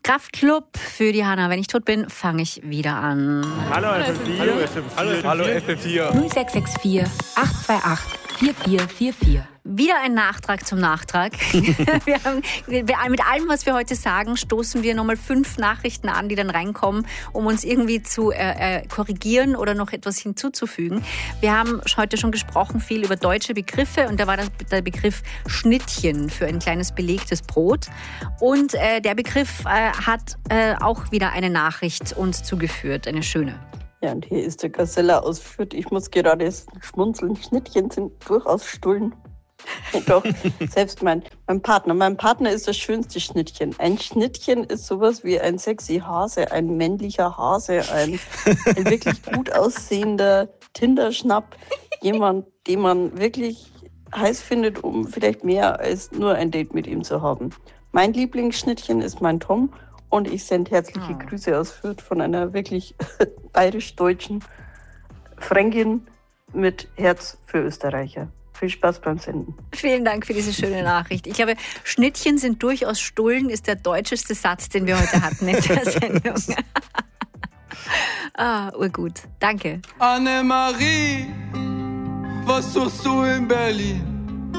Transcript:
Kraftclub für die Hanna. Wenn ich tot bin, fange ich wieder an. Hallo FM4. Hallo FM4. 0664 828 4444. Wieder ein Nachtrag zum Nachtrag. Mit allem, was wir heute sagen, stoßen wir nochmal 5 Nachrichten an, die dann reinkommen, um uns irgendwie zu korrigieren oder noch etwas hinzuzufügen. Wir haben heute schon gesprochen viel über deutsche Begriffe und da war der Begriff Schnittchen für ein kleines belegtes Brot. Und der Begriff hat auch wieder eine Nachricht uns zugeführt, eine schöne. Ja, und hier ist der Gazella aus Fürth. Ich muss gerade schmunzeln. Schnittchen sind durchaus Stullen. Doch, selbst mein Partner. Mein Partner ist das schönste Schnittchen. Ein Schnittchen ist sowas wie ein sexy Hase, ein männlicher Hase, ein wirklich gut aussehender Tinderschnapp. Jemand, den man wirklich heiß findet, um vielleicht mehr als nur ein Date mit ihm zu haben. Mein Lieblingsschnittchen ist mein Tom. Und ich sende herzliche Grüße aus Fürth von einer wirklich bayerisch-deutschen Fränkin mit Herz für Österreicher. Viel Spaß beim Senden. Vielen Dank für diese schöne Nachricht. Ich glaube, Schnittchen sind durchaus Stullen, ist der deutscheste Satz, den wir heute hatten in der Sendung. Urgut. Danke. Annemarie, was suchst du in Berlin?